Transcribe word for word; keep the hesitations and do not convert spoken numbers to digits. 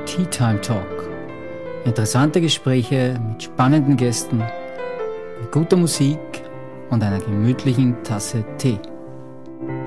Tea Time Talk. Interessante Gespräche mit spannenden Gästen, mit guter Musik und einer gemütlichen Tasse Tee.